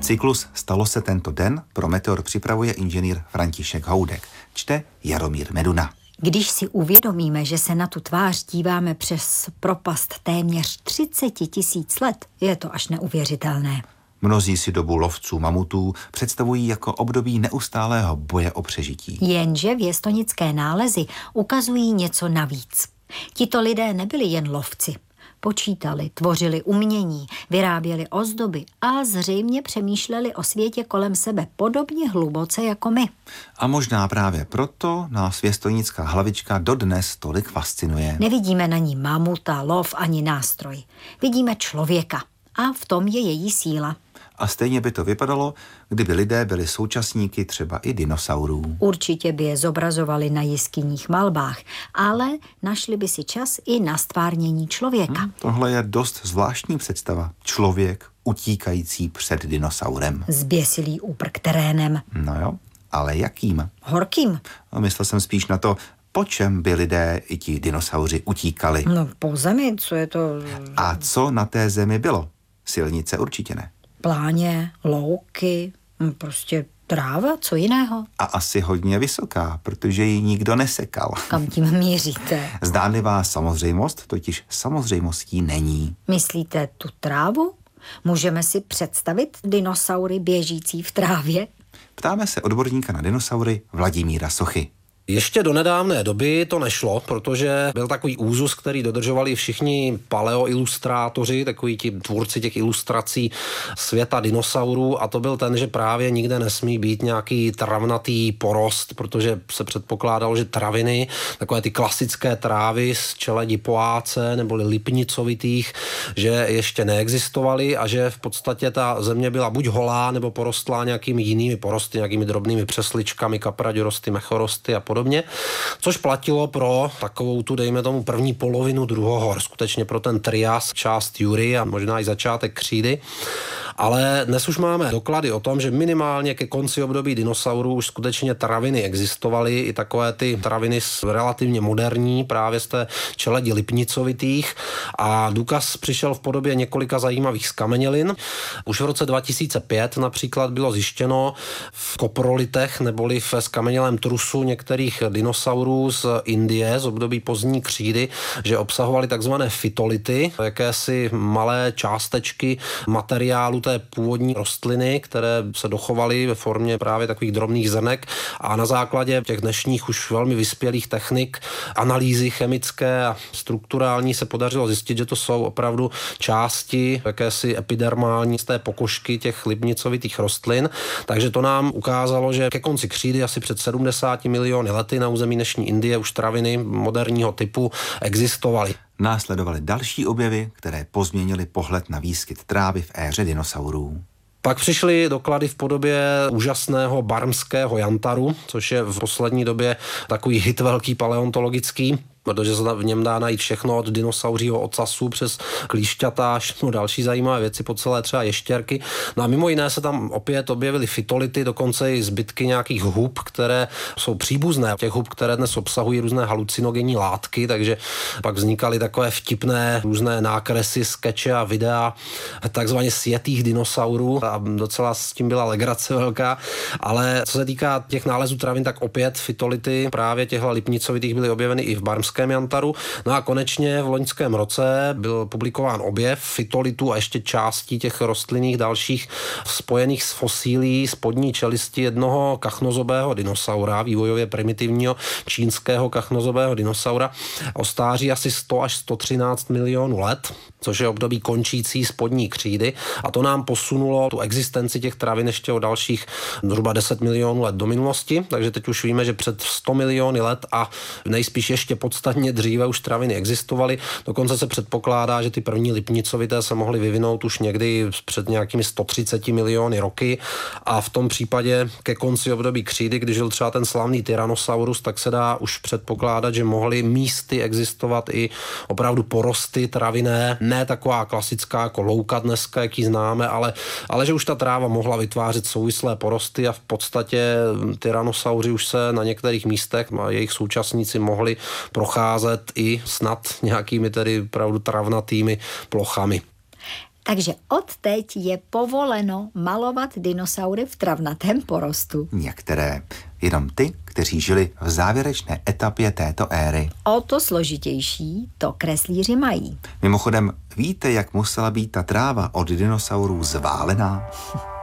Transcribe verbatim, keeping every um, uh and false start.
Cyklus Stalo se tento den pro Meteor připravuje inženýr František Houdek. Čte Jaromír Meduna. Když si uvědomíme, že se na tu tvář díváme přes propast téměř třicet tisíc let, je to až neuvěřitelné. Mnozí si dobu lovců mamutů představují jako období neustálého boje o přežití. Jenže věstonické nálezy ukazují něco navíc. Tito lidé nebyli jen lovci. Počítali, tvořili umění, vyráběli ozdoby a zřejmě přemýšleli o světě kolem sebe podobně hluboce jako my. A možná právě proto nás věstonická hlavička dodnes tolik fascinuje. Nevidíme na ní mamuta, lov ani nástroj. Vidíme člověka a v tom je její síla. A stejně by to vypadalo, kdyby lidé byli současníky třeba i dinosaurů. Určitě by je zobrazovali na jiskyních malbách, ale našli by si čas i na stvárnění člověka. Hmm, tohle je dost zvláštní představa. Člověk utíkající před dinosaurem. Zběsilý úprk terénem. No jo, ale jakým? Horkým. No, myslel jsem spíš na to, po čem by lidé i ti dinosauři utíkali. No po zemi, co je to... A co na té zemi bylo? Silnice určitě ne. Pláně, louky, prostě tráva, co jiného? A asi hodně vysoká, protože ji nikdo nesekal. Kam tím míříte? Zdánlivá samozřejmost totiž samozřejmostí není. Myslíte tu trávu? Můžeme si představit dinosaury běžící v trávě? Ptáme se odborníka na dinosaury Vladimíra Sochy. Ještě do nedávné doby to nešlo, protože byl takový úzus, který dodržovali všichni paleoilustrátoři, takoví ti tvůrci těch ilustrací světa dinosaurů, a to byl ten, že právě nikde nesmí být nějaký travnatý porost, protože se předpokládalo, že traviny, takové ty klasické trávy z čeledi poáce neboli lipnicovitých, že ještě neexistovaly a že v podstatě ta země byla buď holá, nebo porostlá nějakými jinými porosty, nějakými drobnými přesličkami, kapraďorosty, mechorosty a podobně, což platilo pro takovou tu, dejme tomu, první polovinu druhohor, skutečně pro ten trias, část Jury a možná i začátek křídy. Ale dnes už máme doklady o tom, že minimálně ke konci období dinosaurů už skutečně traviny existovaly, i takové ty traviny relativně moderní, právě z té čeledi lipnicovitých, a důkaz přišel v podobě několika zajímavých skamenělin. Už v roce dva tisíce pět například bylo zjištěno v koprolitech neboli v skamenělém trusu některých dinosaurů z Indie z období pozdní křídy, že obsahovaly takzvané fytolity, jakési malé částečky materiálu té původní rostliny, které se dochovaly ve formě právě takových drobných zrnek, a na základě těch dnešních už velmi vyspělých technik analýzy chemické a strukturální se podařilo zjistit, že to jsou opravdu části jakési epidermální z té pokožky těch lipnicovitých rostlin. Takže to nám ukázalo, že ke konci křídy asi před sedmdesáti miliony lety na území dnešní Indie už traviny moderního typu existovaly. Následovaly další objevy, které pozměnily pohled na výskyt trávy v éře dinosaurů. Pak přišly doklady v podobě úžasného barmského jantaru, což je v poslední době takový hit velký paleontologický, protože se v něm dá najít všechno od dinosauřího ocasu přes klíšťata až no další zajímavé věci, po celé třeba ještěrky. No a mimo jiné se tam opět objevily fytolity, dokonce i zbytky nějakých hub, které jsou příbuzné těch hub, které dnes obsahují různé halucinogenní látky, takže pak vznikaly takové vtipné různé nákresy, skeče a videa takzvaně sjetých dinosaurů a docela s tím byla legrace velká. Ale co se týká těch nálezů travin, tak opět fytolity právě těchto lipnicovitých byly objeveny i v barmském jantaru. No a konečně v loňském roce byl publikován objev fytolitů a ještě částí těch rostlinných dalších spojených s fosílií spodní čelisti jednoho kachnozobého dinosaura, vývojově primitivního čínského kachnozobého dinosaura, o stáří asi sto až sto třináct milionů let, což je období končící spodní křídy, a to nám posunulo tu existenci těch travin ještě o dalších zhruba deset milionů let do minulosti, takže teď už víme, že před sto miliony let a nejspíš ještě podstatně dříve už traviny existovaly. Dokonce se předpokládá, že ty první lipnicovité se mohly vyvinout už někdy před nějakými sto třiceti miliony roky, a v tom případě ke konci období křídy, když žil třeba ten slavný Tyrannosaurus, tak se dá už předpokládat, že mohly místy existovat i opravdu porosty travinné, ne taková klasická jako louka dneska, jaký známe, ale, ale že už ta tráva mohla vytvářet souvislé porosty a v podstatě tyrannosauři už se na některých místech a jejich současníci mohli procházet i snad nějakými tedy opravdu travnatými plochami. Takže odteď je povoleno malovat dinosaury v travnatém porostu. Některé, jenom ty, kteří žili v závěrečné etapě této éry. O to složitější to kreslíři mají. Mimochodem, víte, jak musela být ta tráva od dinosaurů zválená?